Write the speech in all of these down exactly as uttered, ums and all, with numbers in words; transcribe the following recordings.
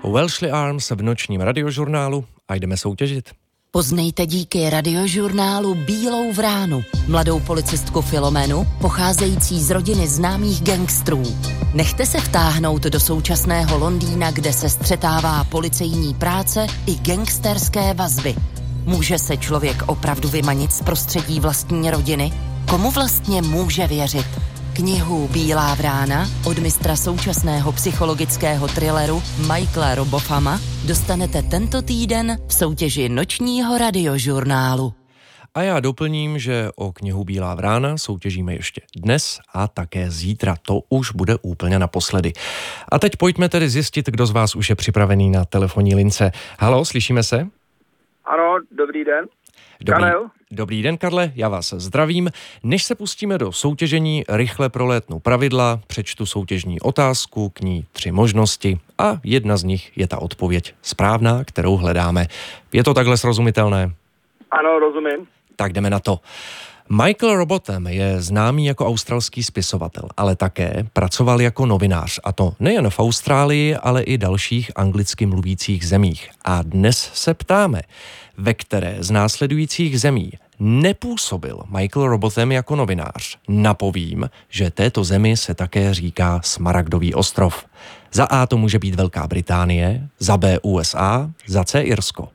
Welshly Arms v nočním radiožurnálu a jdeme soutěžit. Poznejte díky radiožurnálu Bílou vránu, mladou policistku Filomenu, pocházející z rodiny známých gangstrů. Nechte se vtáhnout do současného Londýna, kde se střetává policejní práce i gangsterské vazby. Může se člověk opravdu vymanit z prostředí vlastní rodiny? Komu vlastně může věřit? Knihu Bílá vrána od mistra současného psychologického thrilleru Michaela Robothama dostanete tento týden v soutěži nočního radiožurnálu. A já doplním, že o knihu Bílá vrána soutěžíme ještě dnes a také zítra. To už bude úplně naposledy. A teď pojďme tedy zjistit, kdo z vás už je připravený na telefonní lince. Haló, slyšíme se? Ano, dobrý den. Dobrý, Karel? Dobrý den, Karle, já vás zdravím. Než se pustíme do soutěžení, rychle prolétnu pravidla, přečtu soutěžní otázku, k ní tři možnosti a jedna z nich je ta odpověď správná, kterou hledáme. Je to takhle srozumitelné? Ano, rozumím. Tak jdeme na to. Michael Robotham je známý jako australský spisovatel, ale také pracoval jako novinář, a to nejen v Austrálii, ale i dalších anglicky mluvících zemích. A dnes se ptáme, ve které z následujících zemí nepůsobil Michael Robotham jako novinář. Napovím, že této zemi se také říká Smaragdový ostrov. Za A to může být Velká Británie, za B U S A, za C Irsko.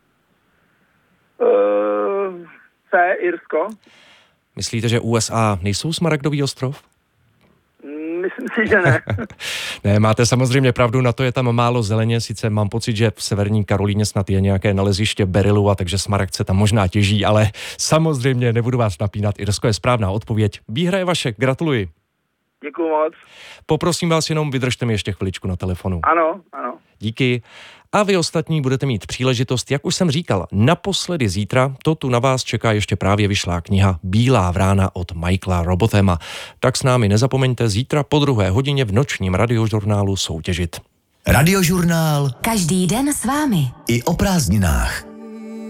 Uh, C, Irsko. Myslíte, že U S A nejsou Smaragdový ostrov? Myslím si, že ne. Ne, máte samozřejmě pravdu, na to je tam málo zeleně, sice mám pocit, že v Severní Karolíně snad je nějaké naleziště berylu a takže smaragd se tam možná těží, ale samozřejmě nebudu vás napínat, Irsko je správná odpověď. Výhra je vaše, gratuluji. Děkuju moc. Poprosím vás jenom, vydržte mi ještě chviličku na telefonu. Ano, ano. Díky. A vy ostatní budete mít příležitost, jak už jsem říkal, naposledy zítra, to tu na vás čeká ještě právě vyšlá kniha Bílá vrána od Michaela Robothama. Tak s námi nezapomeňte zítra po druhé hodině v nočním radiožurnálu soutěžit. Radiožurnál. Každý den s vámi. I o prázdninách.